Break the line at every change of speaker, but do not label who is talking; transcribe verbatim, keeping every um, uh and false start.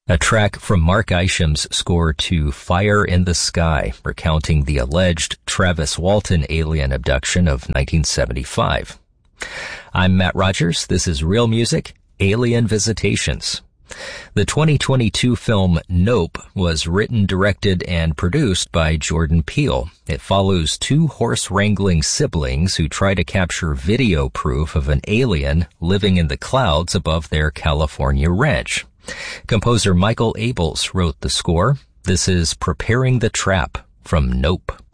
A track from Mark Isham's score to Fire in the Sky, recounting the alleged Travis Walton alien abduction of nineteen seventy-five. I'm Matt Rogers. This is Real Music, Alien Visitations. The twenty twenty-two film Nope was written, directed, and produced by Jordan Peele. It follows two horse-wrangling siblings who try to capture video proof of an alien living in the clouds above their California ranch. Composer Michael Abels wrote the score. This is Preparing the Trap from Nope.